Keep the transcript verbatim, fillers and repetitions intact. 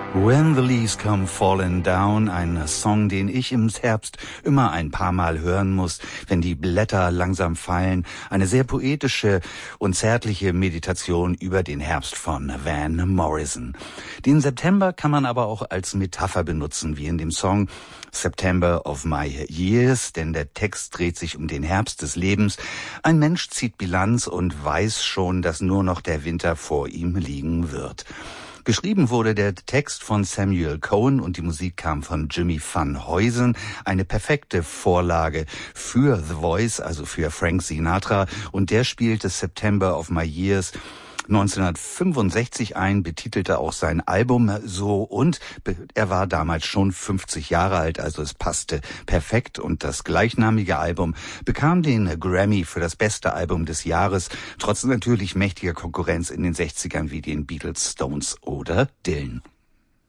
When the Leaves Come Falling Down, ein Song, den ich im Herbst immer ein paar Mal hören muss, wenn die Blätter langsam fallen. Eine sehr poetische und zärtliche Meditation über den Herbst von Van Morrison. Den September kann man aber auch als Metapher benutzen, wie in dem Song September of My Years, denn der Text dreht sich um den Herbst des Lebens. Ein Mensch zieht Bilanz und weiß schon, dass nur noch der Winter vor ihm liegen wird. Geschrieben wurde der Text von Samuel Cohen und die Musik kam von Jimmy Van Heusen. Eine perfekte Vorlage für The Voice, also für Frank Sinatra. Und der spielte September of My Years neunzehnhundertfünfundsechzig ein, betitelte auch sein Album so und er war damals schon fünfzig Jahre alt, also es passte perfekt und das gleichnamige Album bekam den Grammy für das beste Album des Jahres, trotz natürlich mächtiger Konkurrenz in den sechzigern wie den Beatles, Stones oder Dylan.